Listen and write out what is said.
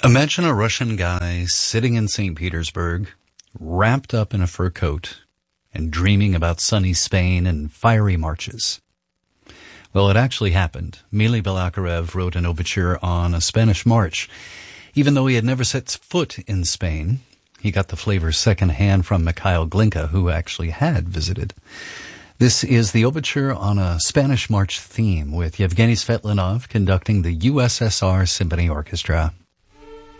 Imagine a Russian guy sitting in St. Petersburg, wrapped up in a fur coat, and dreaming about sunny Spain and fiery marches. Well, it actually happened. Mily Balakirev wrote an overture on a Spanish march. Even though he had never set foot in Spain, he got the flavor secondhand from Mikhail Glinka, who actually had visited. This is the overture on a Spanish march theme with Yevgeny Svetlanov conducting the USSR Symphony Orchestra.